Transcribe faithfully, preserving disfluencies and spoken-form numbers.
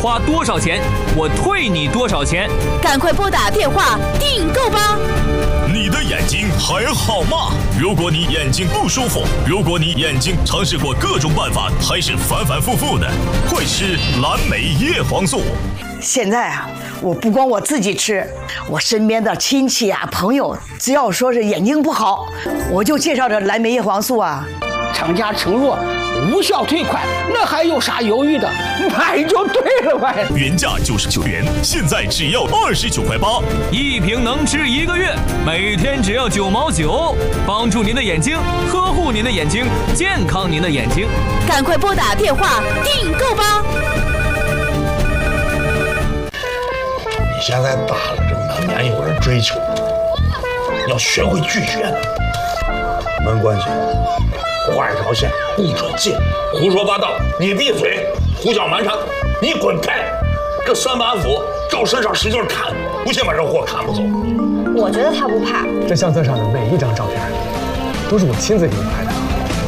花多少钱，我退你多少钱。 赶快拨打电话订购吧！ 你的眼睛还好吗？如果你眼睛不舒服，如果你眼睛尝试过各种办法，还是反反复复的，快吃蓝莓叶黄素。 现在啊，我不光我自己吃，我身边的亲戚啊、朋友，只要说是眼睛不好，我就介绍这蓝莓叶黄素啊。 厂家承诺无效退款，那还有啥犹豫的？买就对了呗。 原价九十九元，现在只要二十九块八， 一瓶能吃一个月，每天只要九毛九，帮助您的眼睛，呵护您的眼睛，健康您的眼睛。 赶快拨打电话订购吧！ 你现在大了，这难免有人追求，你要学会拒绝。门关起来，画一条线，不准进，胡说八道，你闭嘴，胡搅蛮缠，你滚开！这三板斧照身上使劲砍，不信把这货砍不走。 我觉得他不怕。 这相册上的每一张照片，都是我亲自给你拍的。